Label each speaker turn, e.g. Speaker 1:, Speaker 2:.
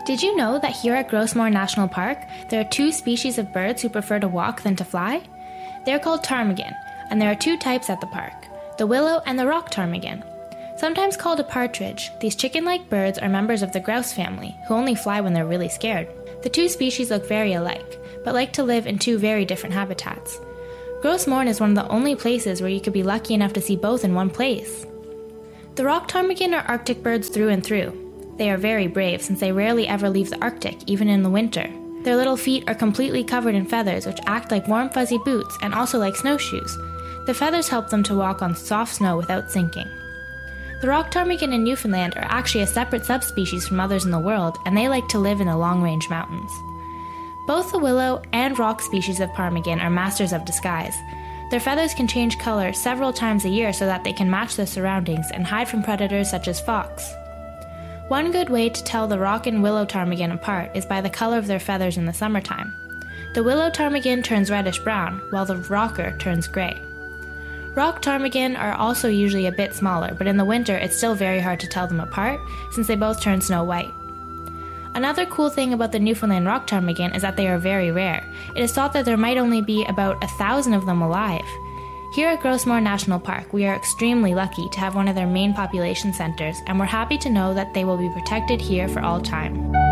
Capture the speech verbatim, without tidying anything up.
Speaker 1: Did you know that here at Grossmore National Park, there are two species of birds who prefer to walk than to fly? They're called ptarmigan, and there are two types at the park, the willow and the rock ptarmigan. Sometimes called a partridge, these chicken-like birds are members of the grouse family, who only fly when they're really scared. The two species look very alike, but like to live in two very different habitats. Gros Morne is one of the only places where you could be lucky enough to see both in one place. The rock ptarmigan are Arctic birds through and through. They are very brave since they rarely ever leave the Arctic, even in the winter. Their little feet are completely covered in feathers which act like warm fuzzy boots and also like snowshoes. The feathers help them to walk on soft snow without sinking. The rock ptarmigan in Newfoundland are actually a separate subspecies from others in the world, and they like to live in the long-range mountains. Both the willow and rock species of ptarmigan are masters of disguise. Their feathers can change color several times a year so that they can match their surroundings and hide from predators such as fox. One good way to tell the rock and willow ptarmigan apart is by the color of their feathers in the summertime. The willow ptarmigan turns reddish-brown, while the rocker turns gray. Rock ptarmigan are also usually a bit smaller, but in the winter it's still very hard to tell them apart since they both turn snow-white. Another cool thing about the Newfoundland rock ptarmigan is that they are very rare. It is thought that there might only be about a thousand of them alive. Here at Gros Morne National Park, we are extremely lucky to have one of their main population centers, and we're happy to know that they will be protected here for all time.